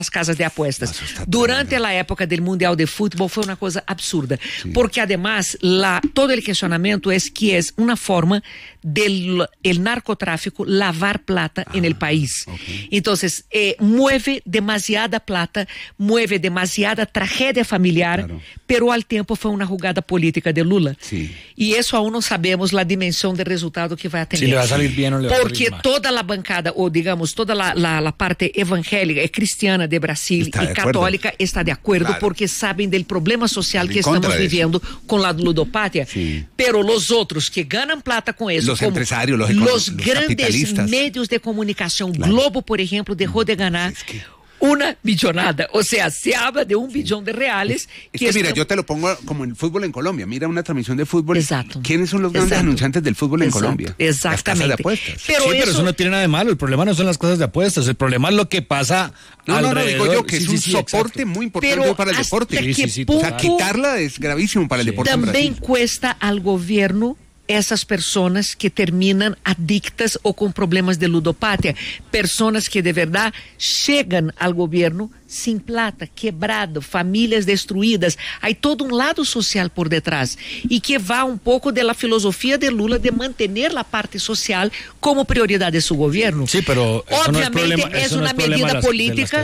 as casas de apuestas. Durante a época do Mundial de Futebol foi uma coisa absurda, porque además todo o questionamento é que é uma forma del narcotráfico lavar plata en el país. Okay. Entonces, mueve demasiada plata, mueve demasiada tragedia familiar, claro. Pero al tiempo fue una jugada política de Lula. Sí. Y eso aún no sabemos la dimensión del resultado que va a tener. Si le va a salir bien o le va a salir Porque mal. Toda la bancada, o digamos, toda la parte evangélica, cristiana de Brasil y católica está de acuerdo, claro. Porque saben del problema social que estamos viviendo con la ludopatia. Sí. Pero los otros que ganan plata con eso, los empresarios, los grandes medios de comunicación, claro. Globo, por ejemplo, dejó de ganar una billonada, o sea, se habla de $1 billón de reales. Mira, yo te lo pongo como el fútbol en Colombia. Mira una transmisión de fútbol. Exacto. ¿Quiénes son los grandes anunciantes del fútbol en Colombia? Exactamente. Las casas de apuestas. Pero eso no tiene nada de malo. El problema no son las cosas de apuestas. El problema es lo que pasa alrededor. No, digo yo que es un soporte muy importante para el deporte. O sea, quitarla es gravísimo para el deporte en Brasil. También cuesta al gobierno essas pessoas que terminam adictas ou com problemas de ludopatia, pessoas que de verdade chegam ao governo sem plata, quebrado, famílias destruídas. Há todo lado social por detrás e que vai pouco da filosofia de Lula de manter a parte social como prioridade de seu governo. Sí, pero obviamente é uma medida política.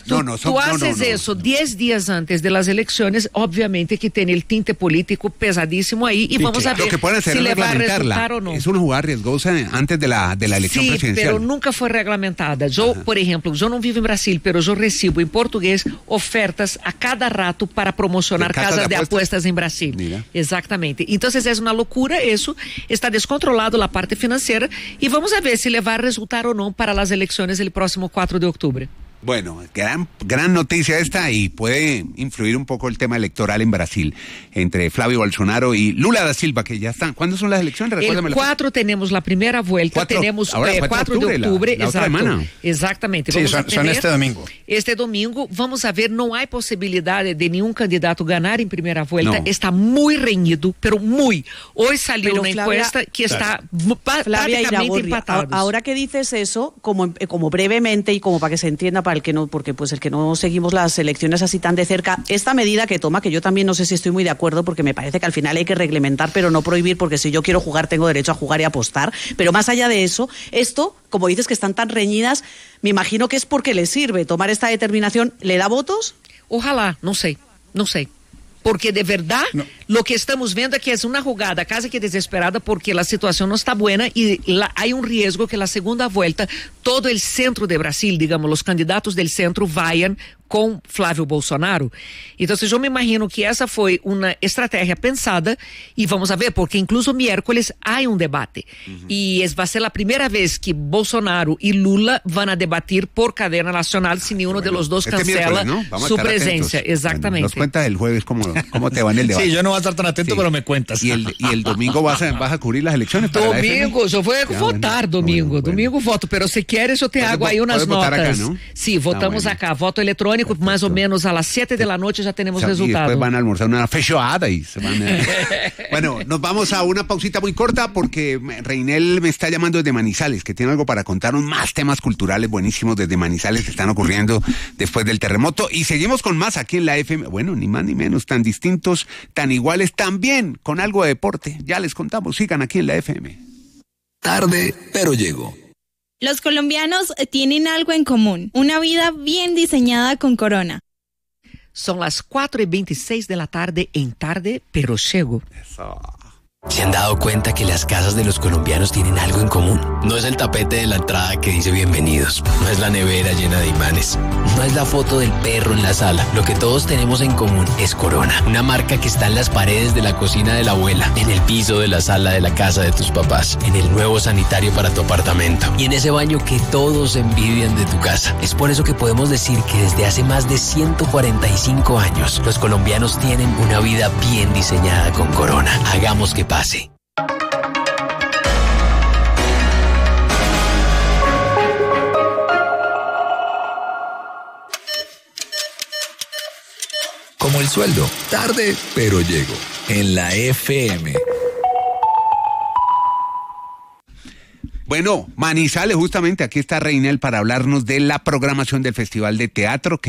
Tu haces isso 10 dias antes das eleições, obviamente que tem o tinte político pesadíssimo aí e vamos a ver se le va a resultar o no. Es una jugada riesgosa antes de la elección presidencial. Sí, pero nunca foi reglamentada. Eu, por exemplo, eu não vivo em Brasil, pero eu recebo em português ofertas a cada rato para promocionar casas de apuestas em Brasil. Mira. Exatamente. Então, é uma loucura isso. Está descontrolado a parte financeira e vamos a ver se le va a resultar ou não para as eleições do próximo 4 de outubro. Bueno, gran noticia esta y puede influir un poco el tema electoral en Brasil entre Flavio Bolsonaro y Lula da Silva, que ya están. ¿Cuándo son las elecciones? El 4 tenemos la primera vuelta, tenemos 4 de octubre, la otra semana. Exactamente. Sí, son este domingo. Este domingo, vamos a ver, no hay posibilidad de ningún candidato ganar en primera vuelta, no. Está muy reñido, pero muy. Hoy salió una encuesta que está prácticamente empatados. Ahora que dices eso, como brevemente y como para que se entienda para el que no, porque pues el que no seguimos las elecciones así tan de cerca, esta medida que toma, que yo también no sé si estoy muy de acuerdo, porque me parece que al final hay que reglamentar, pero no prohibir, porque si yo quiero jugar tengo derecho a jugar y apostar, pero más allá de eso, esto, como dices que están tan reñidas, me imagino que es porque le sirve tomar esta determinación. ¿Le da votos? Ojalá, no sé. Porque de verdad lo que estamos viendo es que es una jugada casi que desesperada porque la situación no está buena y hay un riesgo que la segunda vuelta todo el centro de Brasil, digamos, los candidatos del centro vayan com Flávio Bolsonaro. Então, eu me imagino que essa foi uma estratégia pensada e vamos a ver, porque incluso miércoles há um debate. E vai ser a primeira vez que Bolsonaro e Lula vão a debatir por cadena nacional se nenhum de los dos cancela su presencia. Exactamente. Nos cuentas el jueves cómo te va en el debate. Sí, yo no voy a estar tan atento, pero me cuentas. Y el domingo vas a cubrir las elecciones. Domingo, eu vou votar domingo. Domingo voto, pero se quieres eu te hago aí umas notas. Acá, ¿no? Sí, votamos acá, voto eletrônico. Más o menos a las 7 de la noche ya tenemos resultados. Y después van a almorzar una feijoada y se van a... Bueno, nos vamos a una pausita muy corta porque Reinel me está llamando desde Manizales, que tiene algo para contarnos, más temas culturales buenísimos desde Manizales que están ocurriendo después del terremoto. Y seguimos con más aquí en la FM. Bueno, ni más ni menos, tan distintos, tan iguales, también con algo de deporte. Ya les contamos, sigan aquí en la FM. Tarde, pero llego. Los colombianos tienen algo en común, una vida bien diseñada con Corona. Son las 4:26 de la tarde en Tarde, pero llego. Eso. ¿Se han dado cuenta que las casas de los colombianos tienen algo en común? No es el tapete de la entrada que dice bienvenidos, no es la nevera llena de imanes, no es la foto del perro en la sala. Lo que todos tenemos en común es Corona, una marca que está en las paredes de la cocina de la abuela, en el piso de la sala de la casa de tus papás, en el nuevo sanitario para tu apartamento y en ese baño que todos envidian de tu casa. Es por eso que podemos decir que desde hace más de 145 años, los colombianos tienen una vida bien diseñada con Corona. Hagamos que pase. Como el sueldo, tarde pero llego, en la FM. Bueno, Manizales, justamente aquí está Reinel para hablarnos de la programación del Festival de Teatro.